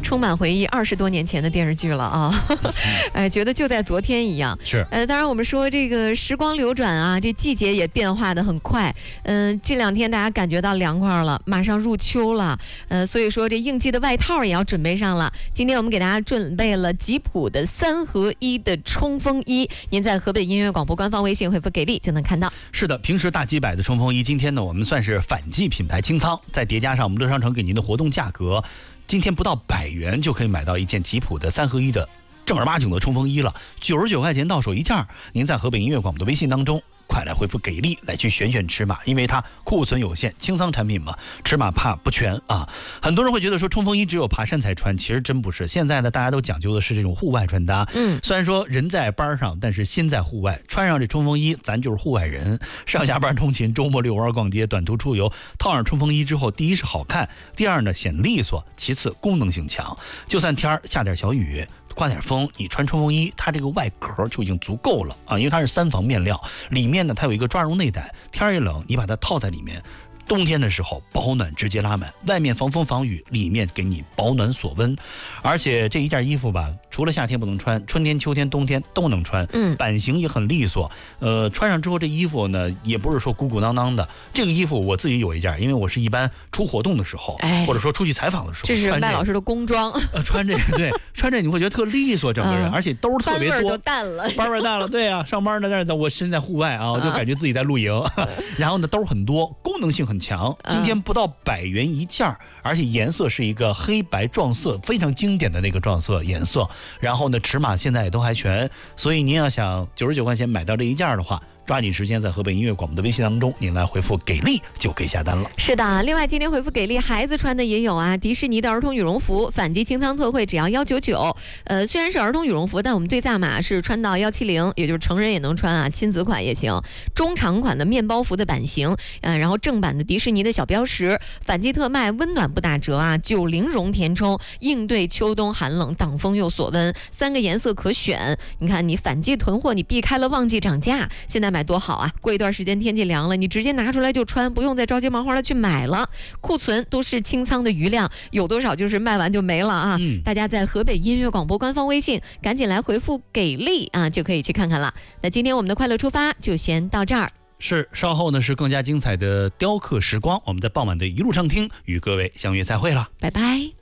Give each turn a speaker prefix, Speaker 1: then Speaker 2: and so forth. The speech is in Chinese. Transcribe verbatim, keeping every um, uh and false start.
Speaker 1: 充满回忆，二十多年前的电视剧了啊，哎，觉得就在昨天一样。
Speaker 2: 是，
Speaker 1: 呃，当然我们说这个时光流转啊，这季节也变化的很快。嗯、呃，这两天大家感觉到凉快了，马上入秋了，呃，所以说这应季的外套也要准备上了。今天我们给大家准备了吉普的三合一的冲锋衣，您在河北音乐广播官方微信回复给力就能看到。
Speaker 2: 是的，平时大几百的冲锋衣，今天呢我们算是反季品牌清仓，再叠加上我们乐商城给您的活动价格，今天不到百元就可以买到一件吉普的三合一的正儿八经的冲锋衣了，九十九块钱到手一件。您在河北音乐广播的微信当中快来回复给力来去选选尺码，因为它库存有限，清仓产品嘛，尺码怕不全啊。很多人会觉得说冲锋衣只有爬山才穿，其实真不是。现在呢，大家都讲究的是这种户外穿搭。嗯，虽然说人在班上，但是心在户外。穿上这冲锋衣，咱就是户外人。上下班通勤、周末遛弯、逛街、短途出游，套上冲锋衣之后，第一是好看，第二呢显利索，其次功能性强。就算天儿下点小雨，刮点风，你穿冲锋衣，它这个外壳就已经足够了啊，因为它是三防面料，里面呢它有一个抓绒内胆，天一冷你把它套在里面，冬天的时候保暖直接拉满，外面防风防雨，里面给你保暖锁温。而且这一件衣服吧，除了夏天不能穿，春天、秋天、冬天都能穿。嗯，版型也很利索。呃，穿上之后这衣服呢，也不是说鼓鼓囊囊的。这个衣服我自己有一件，因为我是一般出活动的时候，哎、或者说出去采访的时候，
Speaker 1: 这是麦老师的工装。
Speaker 2: 呃，穿这个对，穿这你会觉得特利索，整个人，嗯、而且兜特别多，班味
Speaker 1: 都淡了，
Speaker 2: 班味淡了。对啊，上班呢，但是我身在户外啊，我就感觉自己在露营。嗯、然后呢，兜很多，功能性很强。今天不到百元一件，而且颜色是一个黑白撞色，非常经典的那个撞色颜色。然后呢，尺码现在也都还全，所以您要想九十九块钱买到这一件的话，抓紧时间在河北音乐广播的微信当中，您来回复给力就可以下单了。
Speaker 1: 是的，另外今天回复给力，孩子穿的也有啊，迪士尼的儿童羽绒服反击清仓特惠只要一九九。呃，虽然是儿童羽绒服，但我们最大码是穿到一七零，也就是成人也能穿啊，亲子款也行。中长款的面包服的版型，呃，然后正版的迪士尼的小标识，反击特卖，温暖不打折啊，九零绒填充，应对秋冬寒冷，挡风又锁温，三个颜色可选。你看，你反击囤货，你避开了旺季涨价，现在买多好啊！过一段时间天气凉了，你直接拿出来就穿，不用再着急忙慌的去买了。库存都是清仓的余量，有多少就是卖完就没了啊！嗯、大家在河北音乐广播官方微信赶紧来回复给力啊，就可以去看看了。那今天我们的快乐出发就先到这儿。
Speaker 2: 是，稍后呢是更加精彩的雕刻时光，我们在傍晚的一路畅听与各位相约再会了，
Speaker 1: 拜拜。